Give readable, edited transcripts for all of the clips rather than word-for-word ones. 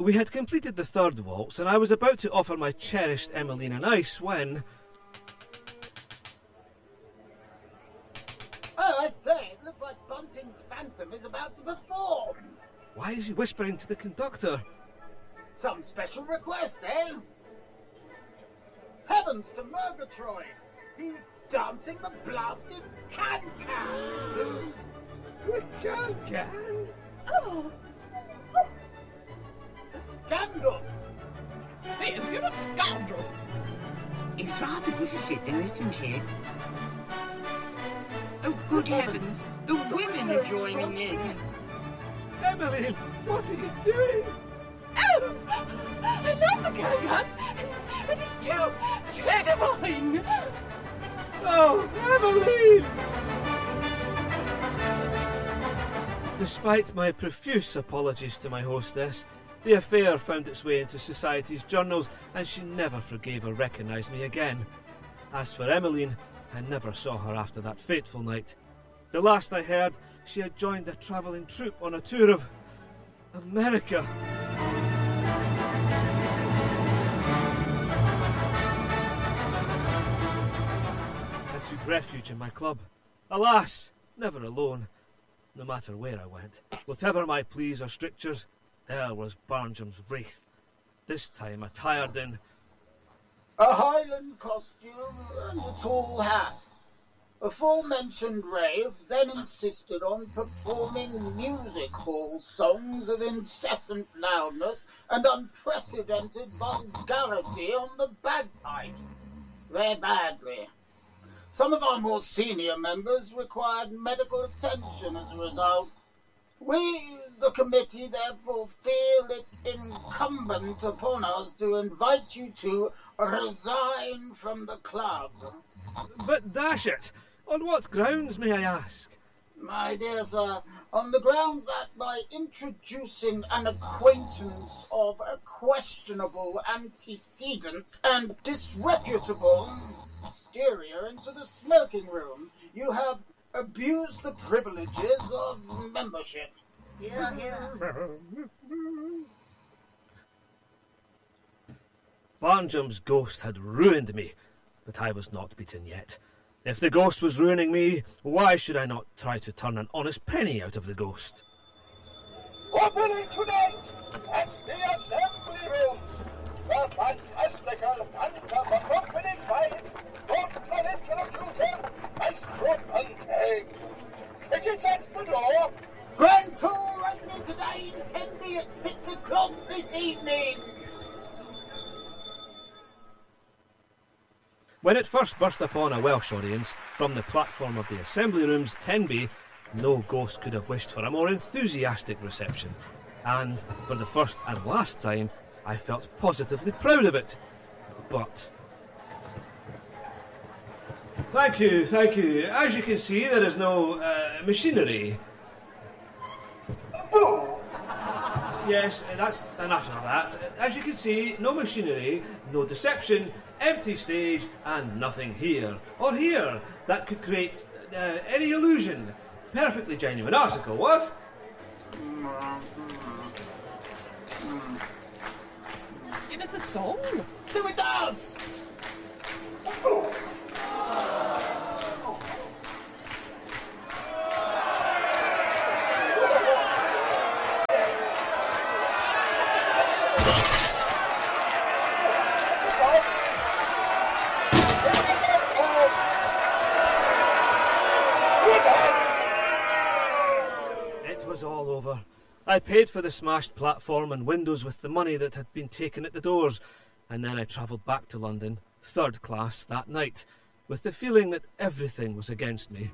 We had completed the third waltz, and I was about to offer my cherished Emmeline an ice when... Oh, I say, it looks like Bunting's Phantom is about to perform. Why is he whispering to the conductor? Some special request, eh? Heavens to Murgatroyd! He's dancing the blasted can-can! The can-can? Oh! A scandal! Hey, you're a scoundrel! It's rather good to sit there, isn't it? Oh, good heavens! The women are joining in! Emmeline, what are you doing? Oh! I love the can-can! It is too divine! Oh, Emmeline! Despite my profuse apologies to my hostess, the affair found its way into society's journals, and she never forgave or recognised me again. As for Emmeline, I never saw her after that fateful night. The last I heard, she had joined a travelling troupe on a tour of America. I took refuge in my club. Alas, never alone. No matter where I went, whatever my pleas or strictures, there was Barnjum's wraith. This time attired in a Highland costume and a tall hat. Aforementioned Rave then insisted on performing music hall songs of incessant loudness and unprecedented vulgarity on the bagpipes. Very badly. Some of our more senior members required medical attention as a result. We, the committee, therefore feel it incumbent upon us to invite you to resign from the club. But dash it! On what grounds, may I ask? My dear sir, on the grounds that by introducing an acquaintance of questionable antecedents and disreputable exterior into the smoking room, you have abused the privileges of membership. Hear, hear. Barnjum's ghost had ruined me, but I was not beaten yet. If the ghost was ruining me, why should I not try to turn an honest penny out of the ghost? Opening tonight at the Assembly Rooms, the fantastical Phantom accompanied by its total interlocutor, Maestro Bunting. Tickets at the door. Grand tour opening today in Tenby at 6 o'clock this evening. When it first burst upon a Welsh audience from the platform of the Assembly Rooms, Tenby, no ghost could have wished for a more enthusiastic reception. And for the first and last time, I felt positively proud of it. But... Thank you. As you can see, there is no machinery. Yes, that's enough of that. As you can see, no machinery, no deception, empty stage, and nothing here or here that could create any illusion. Perfectly genuine article, what? Give us a song. Do a dance. All over. I paid for the smashed platform and windows with the money that had been taken at the doors, and then I travelled back to London, third class, that night, with the feeling that everything was against me.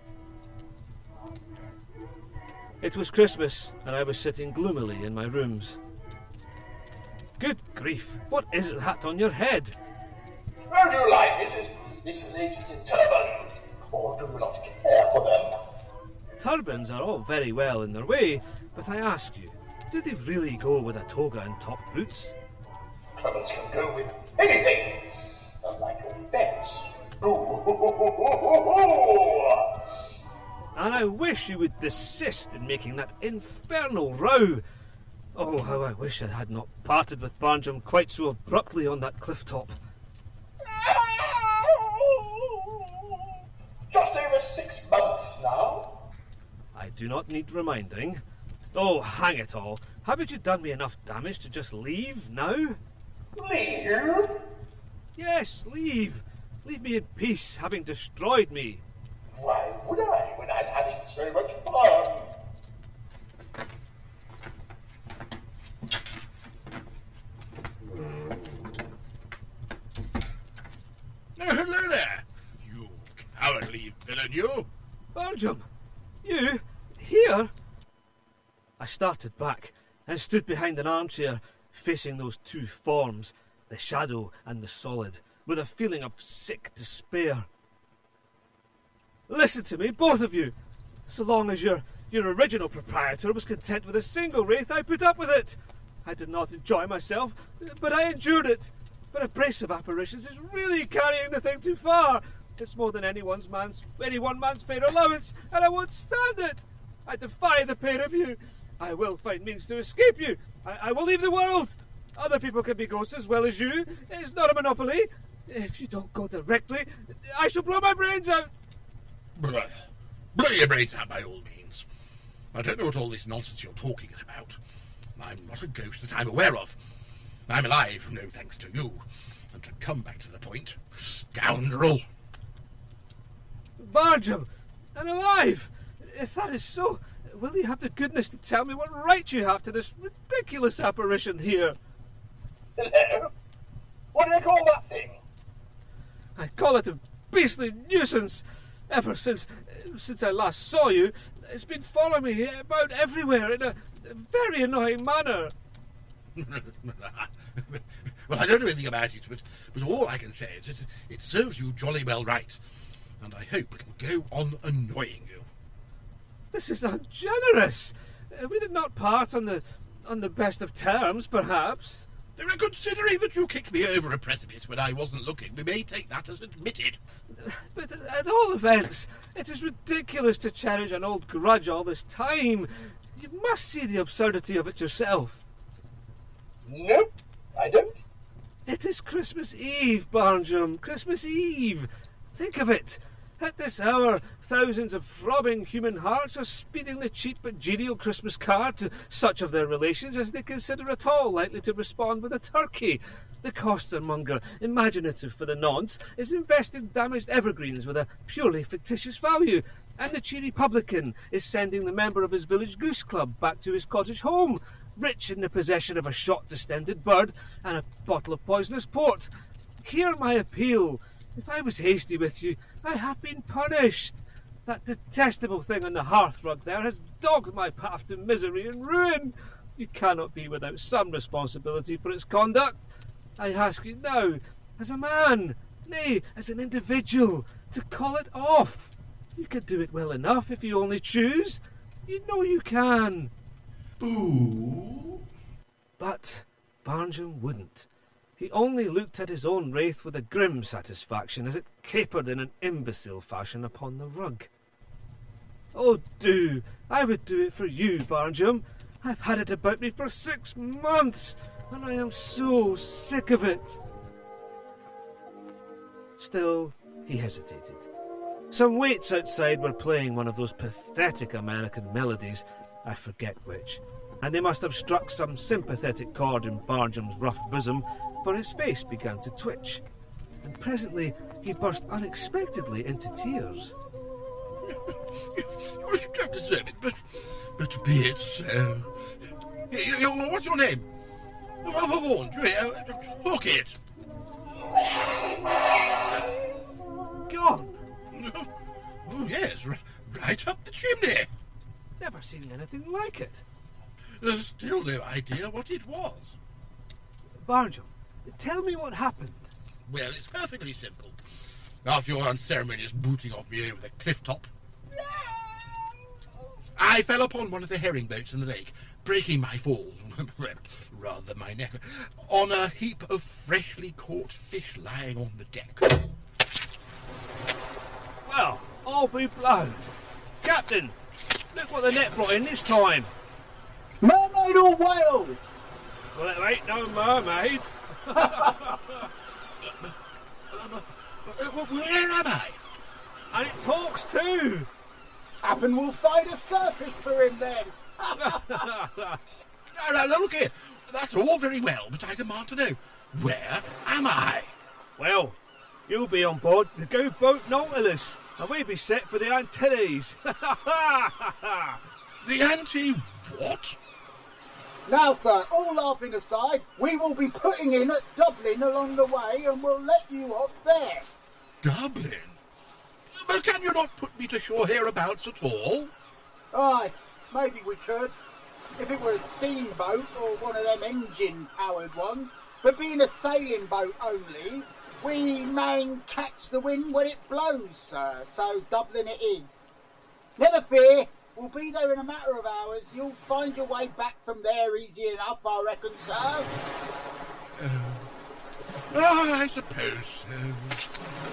It was Christmas, and I was sitting gloomily in my rooms. Good grief, what is that on your head? How do you like it? It's the latest in turbans, or do you not care for them? Turbans are all very well in their way, but I ask you, do they really go with a toga and top boots? Turbans can go with anything, unlike your fence. And I wish you would desist in making that infernal row. Oh, how I wish I had not parted with Barnjum quite so abruptly on that cliff top. Just over 6 months now. I do not need reminding. Oh, hang it all. Haven't you done me enough damage to just leave now? Leave? Yes, leave. Leave me in peace, having destroyed me. Why would I when I'm having so much fun? Oh, hello there, you cowardly villain, you. Barnjum, you? Here? I started back and stood behind an armchair, facing those two forms, the shadow and the solid, with a feeling of sick despair. Listen to me, both of you. So long as your original proprietor was content with a single wraith, I put up with it. I did not enjoy myself, but I endured it. But a brace of apparitions is really carrying the thing too far. It's more than any one man's fair allowance, and I won't stand it. I defy the pair of you. I will find means to escape you. I will leave the world. Other people can be ghosts as well as you. It's not a monopoly. If you don't go directly, I shall blow my brains out. Blow your brains out by all means. I don't know what all this nonsense you're talking about. I'm not a ghost that I'm aware of. I'm alive, no thanks to you. And to come back to the point, scoundrel. Barnjum, and alive! If that is so, will you have the goodness to tell me what right you have to this ridiculous apparition here? Hello? What do you call that thing? I call it a beastly nuisance. Ever since I last saw you, it's been following me about everywhere in a very annoying manner. Well, I don't know anything about it, but all I can say is that it serves you jolly well right. And I hope it'll go on annoying you. This is ungenerous. We did not part on the best of terms, perhaps. Considering that you kicked me over a precipice when I wasn't looking, we may take that as admitted. But at all events, it is ridiculous to cherish an old grudge all this time. You must see the absurdity of it yourself. Nope, I don't. It is Christmas Eve, Barnjum. Christmas Eve. Think of it. At this hour, thousands of throbbing human hearts are speeding the cheap but genial Christmas card to such of their relations as they consider at all likely to respond with a turkey. The costermonger, imaginative for the nonce, is investing damaged evergreens with a purely fictitious value, and the cheery publican is sending the member of his village goose club back to his cottage home, rich in the possession of a shot-distended bird and a bottle of poisonous port. Hear my appeal. If I was hasty with you, I have been punished. That detestable thing on the hearthrug there has dogged my path to misery and ruin. You cannot be without some responsibility for its conduct. I ask you now, as a man, nay, as an individual, to call it off. You can do it well enough if you only choose. You know you can. Boo. But Barnjum wouldn't. He only looked at his own wraith with a grim satisfaction as it capered in an imbecile fashion upon the rug. Oh, do! I would do it for you, Barnjum. I've had it about me for 6 months, and I am so sick of it. Still, he hesitated. Some waits outside were playing one of those pathetic American melodies, I forget which, and they must have struck some sympathetic chord in Barnjum's rough bosom, for his face began to twitch, and presently he burst unexpectedly into tears. You don't deserve it, but be it so. What's your name? Vaughan, hook it. Gone! Oh, yes, right up the chimney. Never seen anything like it. There's still no idea what it was. Barnjum, tell me what happened. Well, it's perfectly simple. After your unceremonious booting off me over the cliff top, I fell upon one of the herring boats in the lake, breaking my fall, rather my neck, on a heap of freshly caught fish lying on the deck. Well, I'll be blowed. Captain, look what the net brought in this time. Mermaid or whale? Well, it ain't no mermaid. Where am I? And it talks too. Happen we'll find a circus for him then. No, look here. That's all very well, but I demand to know, where am I? Well, you'll be on board the Go Boat Nautilus, and we'll be set for the Antilles. The anti-what? Now, sir, all laughing aside, we will be putting in at Dublin along the way and we'll let you off there. Dublin? But can you not put me to shore hereabouts at all? Aye, maybe we could. If it were a steamboat or one of them engine-powered ones. But being a sailing boat only, we main catch the wind when it blows, sir. So Dublin it is. Never fear, we'll be there in a matter of hours. You'll find your way back from there easy enough, I reckon, sir. I suppose so.